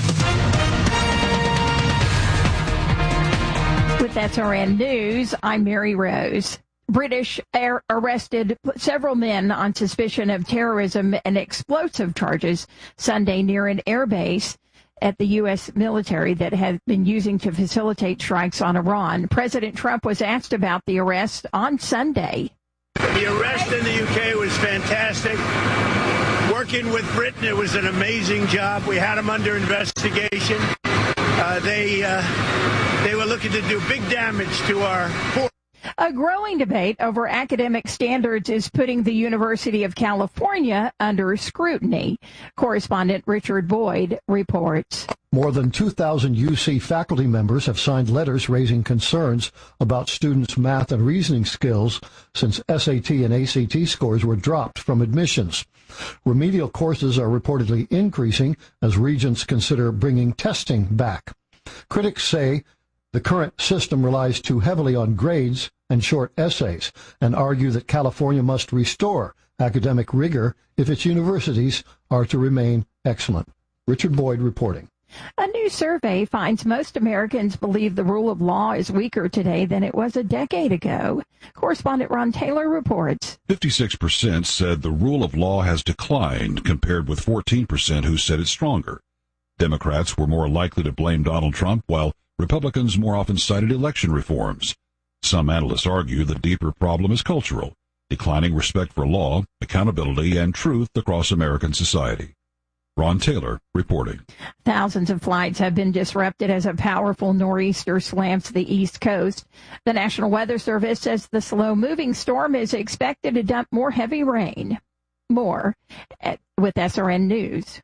With S R N News, I'm Mary Rose. British air arrested several men on suspicion of terrorism and explosive charges Sunday near an airbase at the U S military that had been using to facilitate strikes on Iran. President Trump was asked about the arrest on Sunday. The arrest in the U K was fantastic. Working with Britain, it was an amazing job. We had them under investigation. Uh, they uh, they were looking to do big damage to our port. A growing debate over academic standards is putting the University of California under scrutiny. Correspondent Richard Boyd reports. More than two thousand U C faculty members have signed letters raising concerns about students' math and reasoning skills since S A T and A C T scores were dropped from admissions. Remedial courses are reportedly increasing as regents consider bringing testing back. Critics say the current system relies too heavily on grades and short essays and argue that California must restore academic rigor if its universities are to remain excellent. Richard Boyd reporting. A new survey finds most Americans believe the rule of law is weaker today than it was a decade ago. Correspondent Ron Taylor reports. fifty-six percent said the rule of law has declined, compared with fourteen percent who said it's stronger. Democrats were more likely to blame Donald Trump, while Republicans more often cited election reforms. Some analysts argue the deeper problem is cultural, declining respect for law, accountability, and truth across American society. Ron Taylor reporting. Thousands of flights have been disrupted as a powerful nor'easter slams the East Coast. The National Weather Service says the slow-moving storm is expected to dump more heavy rain. More at, with S R N News.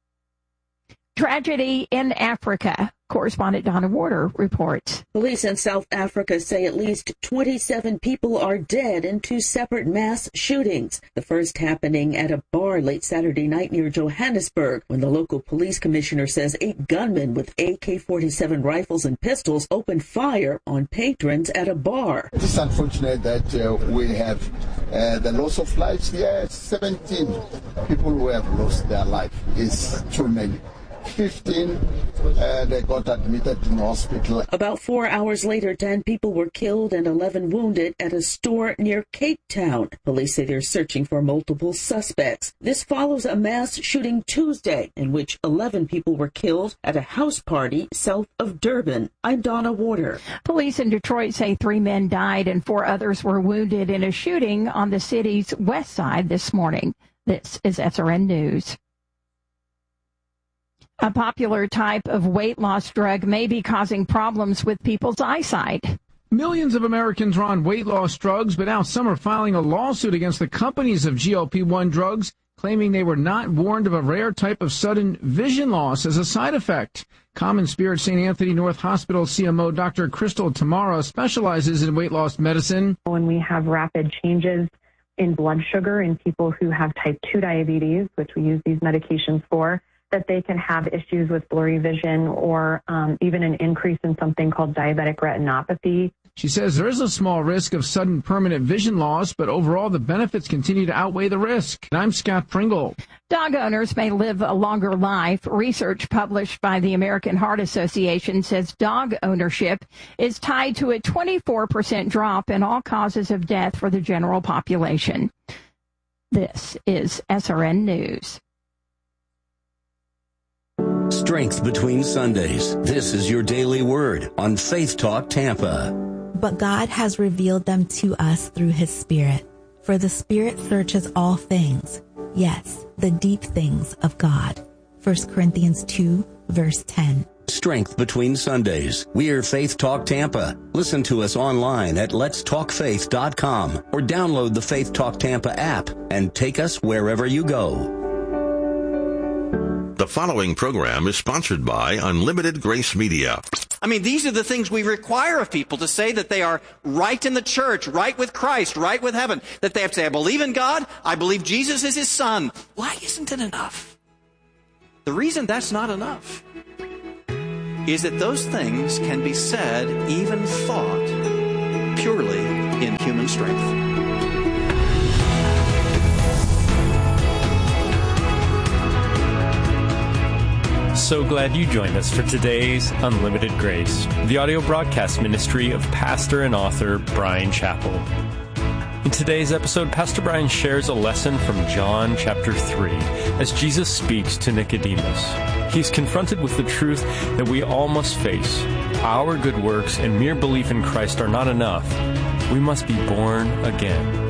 Tragedy in Africa. Correspondent Donna Warder reports. Police in South Africa say at least twenty-seven people are dead in two separate mass shootings. The first happening at a bar late Saturday night near Johannesburg, when the local police commissioner says eight gunmen with A K forty-seven rifles and pistols opened fire on patrons at a bar. It is unfortunate that uh, we have uh, the loss of lives here. seventeen people who have lost their life is too many. fifteen, uh, they got admitted in hospital. About four hours later, ten people were killed and eleven wounded at a store near Cape Town. Police say they're searching for multiple suspects. This follows a mass shooting Tuesday in which eleven people were killed at a house party south of Durban. I'm Donna Warder. Police in Detroit say three men died and four others were wounded in a shooting on the city's west side this morning. This is S R N News. A popular type of weight loss drug may be causing problems with people's eyesight. Millions of Americans are on weight loss drugs, but now some are filing a lawsuit against the companies of G L P one drugs, claiming they were not warned of a rare type of sudden vision loss as a side effect. Common Spirit Saint Anthony North Hospital C M O Doctor Crystal Tamara specializes in weight loss medicine. When we have rapid changes in blood sugar in people who have type two diabetes, which we use these medications for, that they can have issues with blurry vision or um, even an increase in something called diabetic retinopathy. She says there is a small risk of sudden permanent vision loss, but overall the benefits continue to outweigh the risk. And I'm Scott Pringle. Dog owners may live a longer life. Research published by the American Heart Association says dog ownership is tied to a twenty-four percent drop in all causes of death for the general population. This is S R N News. Strength Between Sundays. This is your daily word on Faith Talk Tampa. But God has revealed them to us through his Spirit. For the Spirit searches all things. Yes, the deep things of God. First Corinthians two, verse ten. Strength Between Sundays. We're Faith Talk Tampa. Listen to us online at lets talk faith dot com or download the Faith Talk Tampa app and take us wherever you go. The following program is sponsored by Unlimited Grace Media. I mean, these are the things we require of people to say that they are right in the church, right with Christ, right with heaven. That they have to say, I believe in God, I believe Jesus is his son. Why isn't it enough? The reason that's not enough is that those things can be said, even thought, purely in human strength. So glad you joined us for today's Unlimited Grace, the audio broadcast ministry of pastor and author Bryan Chapell. In today's episode, Pastor Bryan shares a lesson from John chapter three as Jesus speaks to Nicodemus. He's confronted with the truth that we all must face. Our good works and mere belief in Christ are not enough. We must be born again.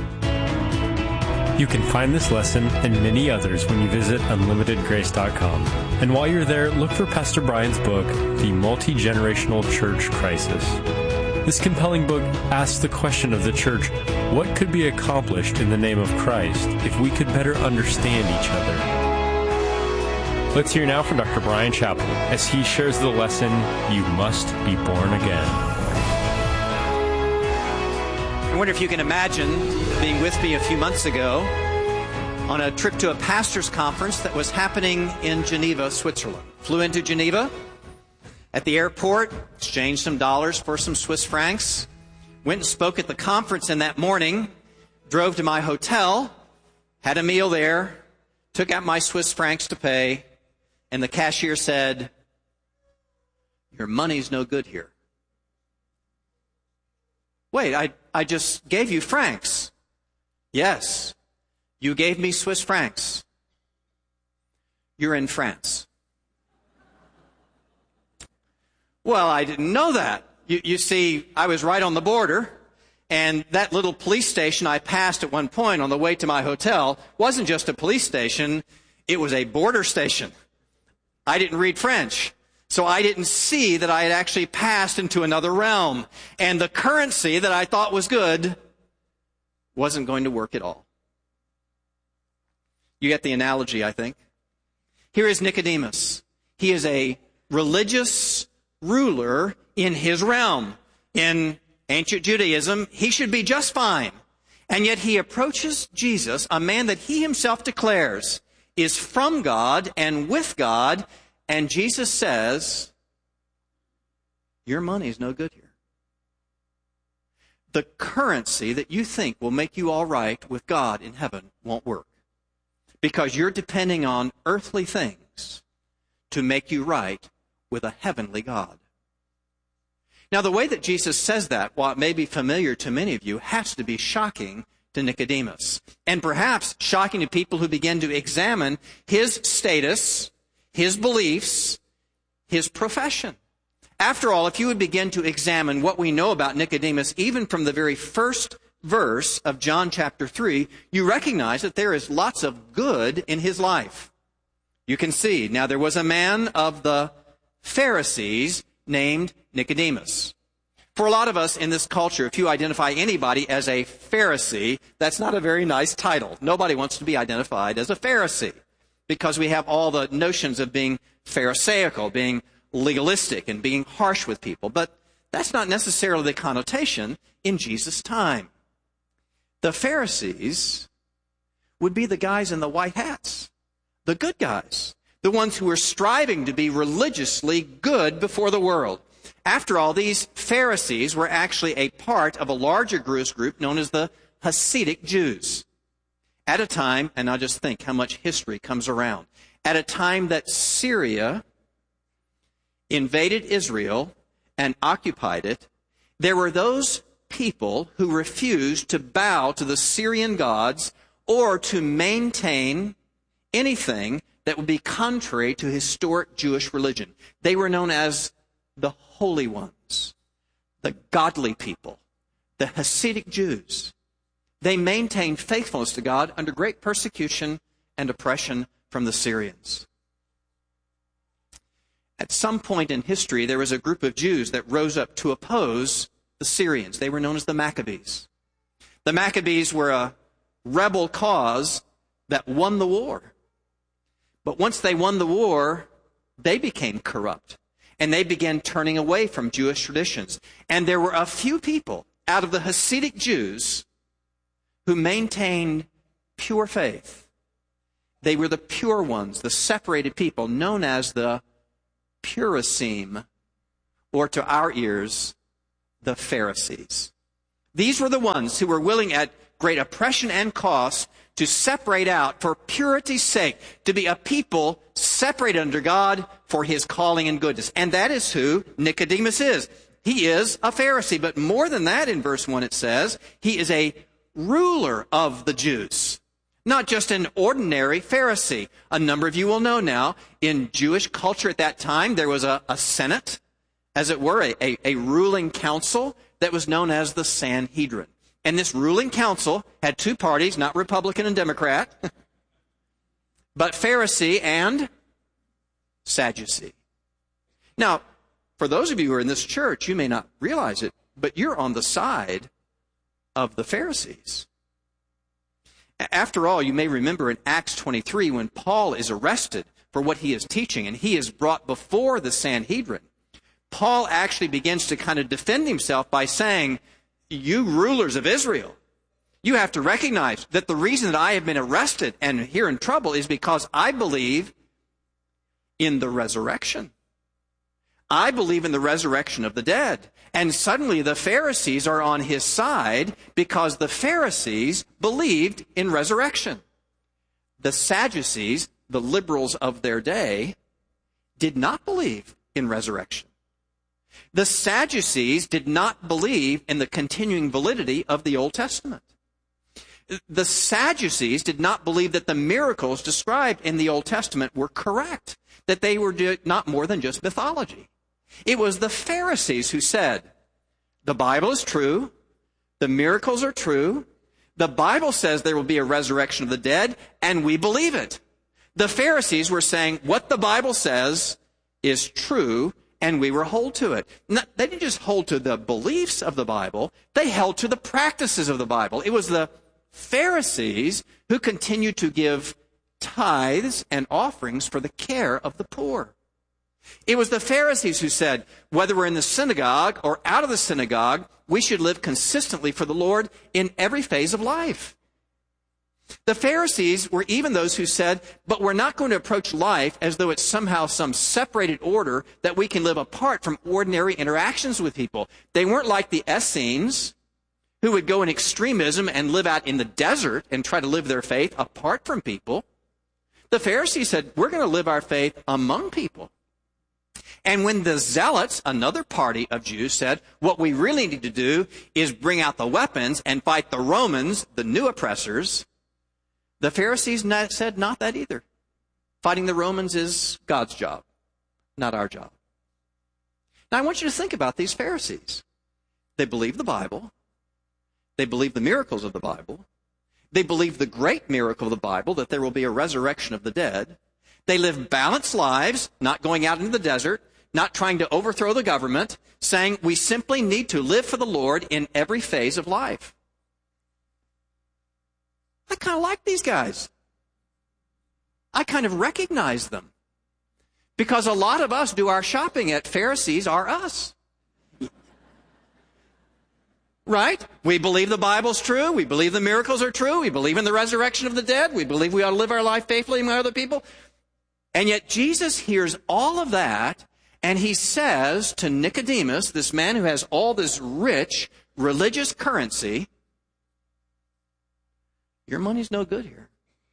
You can find this lesson and many others when you visit unlimited grace dot com. And while you're there, look for Pastor Bryan's book, The Multi-Generational Church Crisis. This compelling book asks the question of the church, what could be accomplished in the name of Christ if we could better understand each other? Let's hear now from Doctor Bryan Chapell as he shares the lesson, You Must Be Born Again. I wonder if you can imagine being with me a few months ago on a trip to a pastor's conference that was happening in Geneva, Switzerland. Flew into Geneva. At the airport, exchanged some dollars for some Swiss francs, went and spoke at the conference, and that morning drove to my hotel, had a meal there, took out my Swiss francs to pay, and the cashier said, your money's no good here. Wait, I, I just gave you francs. Yes, you gave me Swiss francs. You're in France. Well, I didn't know that. You, you see, I was right on the border, and that little police station I passed at one point on the way to my hotel wasn't just a police station, it was a border station. I didn't read French, so I didn't see that I had actually passed into another realm, and the currency that I thought was good wasn't going to work at all. You get the analogy, I think. Here is Nicodemus. He is a religious ruler in his realm. In ancient Judaism, he should be just fine. And yet he approaches Jesus, a man that he himself declares is from God and with God, and Jesus says, your money's no good here. The currency that you think will make you all right with God in heaven won't work, because you're depending on earthly things to make you right with a heavenly God. Now, the way that Jesus says that, while it may be familiar to many of you, has to be shocking to Nicodemus, and perhaps shocking to people who begin to examine his status, his beliefs, his profession. After all, if you would begin to examine what we know about Nicodemus, even from the very first verse of John chapter three, you recognize that there is lots of good in his life. You can see, now there was a man of the Pharisees named Nicodemus. For a lot of us in this culture, if you identify anybody as a Pharisee, that's not a very nice title. Nobody wants to be identified as a Pharisee, because we have all the notions of being Pharisaical, being legalistic, and being harsh with people. But that's not necessarily the connotation in Jesus' time. The Pharisees would be the guys in the white hats, the good guys, the ones who were striving to be religiously good before the world. After all, these Pharisees were actually a part of a larger group known as the Hasidic Jews. At a time, and I'll just think how much history comes around, at a time that Syria invaded Israel and occupied it, there were those people who refused to bow to the Syrian gods or to maintain anything that would be contrary to historic Jewish religion. They were known as the holy ones, the godly people, the Hasidic Jews. They maintained faithfulness to God under great persecution and oppression from the Syrians. At some point in history, there was a group of Jews that rose up to oppose the Syrians. They were known as the Maccabees. The Maccabees were a rebel cause that won the war. But once they won the war, they became corrupt. And they began turning away from Jewish traditions. And there were a few people out of the Hasidic Jews who maintained pure faith. They were the pure ones, the separated people, known as the Purisim, or to our ears, the Pharisees. These were the ones who were willing at great oppression and cost to separate out for purity's sake, to be a people separated under God for his calling and goodness. And that is who Nicodemus is. He is a Pharisee. But more than that, in verse one it says, he is a ruler of the Jews. Not just an ordinary Pharisee. A number of you will know now, in Jewish culture at that time, there was a, a Senate, as it were, a, a, a ruling council that was known as the Sanhedrin. And this ruling council had two parties, not Republican and Democrat, but Pharisee and Sadducee. Now, for those of you who are in this church, you may not realize it, but you're on the side of the Pharisees. After all, you may remember in Acts twenty-three when Paul is arrested for what he is teaching and he is brought before the Sanhedrin. Paul actually begins to kind of defend himself by saying, you rulers of Israel, you have to recognize that the reason that I have been arrested and here in trouble is because I believe in the resurrection. I believe in the resurrection of the dead. And suddenly the Pharisees are on his side because the Pharisees believed in resurrection. The Sadducees, the liberals of their day, did not believe in resurrection. The Sadducees did not believe in the continuing validity of the Old Testament. The Sadducees did not believe that the miracles described in the Old Testament were correct, that they were not more than just mythology. It was the Pharisees who said, the Bible is true, the miracles are true, the Bible says there will be a resurrection of the dead, and we believe it. The Pharisees were saying what the Bible says is true, and we will hold to it. Not, they didn't just hold to the beliefs of the Bible, they held to the practices of the Bible. It was the Pharisees who continued to give tithes and offerings for the care of the poor. It was the Pharisees who said, whether we're in the synagogue or out of the synagogue, we should live consistently for the Lord in every phase of life. The Pharisees were even those who said, but we're not going to approach life as though it's somehow some separated order that we can live apart from ordinary interactions with people. They weren't like the Essenes, who would go in extremism and live out in the desert and try to live their faith apart from people. The Pharisees said, we're going to live our faith among people. And when the Zealots, another party of Jews, said, what we really need to do is bring out the weapons and fight the Romans, the new oppressors, the Pharisees said, not that either. Fighting the Romans is God's job, not our job. Now I want you to think about these Pharisees. They believe the Bible. They believe the miracles of the Bible. They believe the great miracle of the Bible, that there will be a resurrection of the dead. They live balanced lives, not going out into the desert, not trying to overthrow the government, saying we simply need to live for the Lord in every phase of life. I kind of like these guys. I kind of recognize them. Because a lot of us do our shopping at Pharisees are us. Right? We believe the Bible's true. We believe the miracles are true. We believe in the resurrection of the dead. We believe we ought to live our life faithfully among other people. And yet Jesus hears all of that, and he says to Nicodemus, this man who has all this rich religious currency, your money's no good here.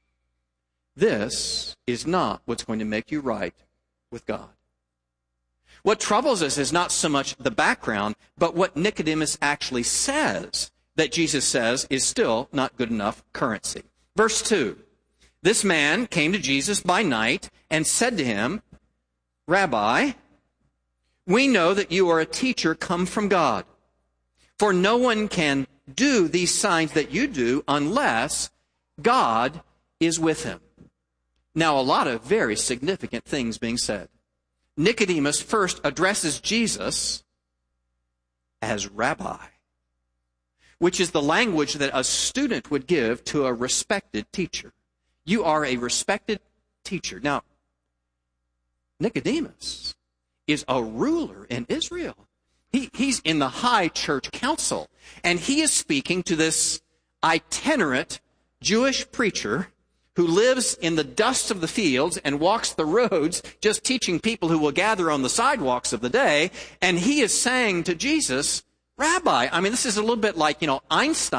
This is not what's going to make you right with God. What troubles us is not so much the background, but what Nicodemus actually says that Jesus says is still not good enough currency. Verse two, This man came to Jesus by night and said to him, Rabbi, we know that you are a teacher come from God, for no one can do these signs that you do unless God is with him. Now, a lot of very significant things being said. Nicodemus first addresses Jesus as Rabbi, which is the language that a student would give to a respected teacher. You are a respected teacher. Now, Nicodemus is a ruler in Israel. He, he's in the high church council, and he is speaking to this itinerant Jewish preacher who lives in the dust of the fields and walks the roads, just teaching people who will gather on the sidewalks of the day. And he is saying to Jesus, Rabbi, I mean, this is a little bit like, you know, Einstein